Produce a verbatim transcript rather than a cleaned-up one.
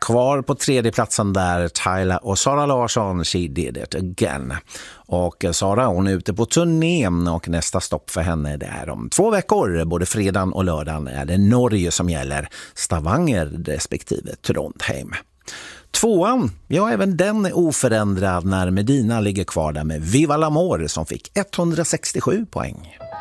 Kvar på tredje platsen där Tyla och Sara Larsson, She Did It Again. Och Sara, hon är ute på turnén och nästa stopp för henne det är om två veckor. Både fredagen och lördagen är det Norge som gäller, Stavanger respektive Trondheim. Tvåan, ja även den är oförändrad när Medina ligger kvar där med Viva l'Amor som fick etthundrasextiosju poäng.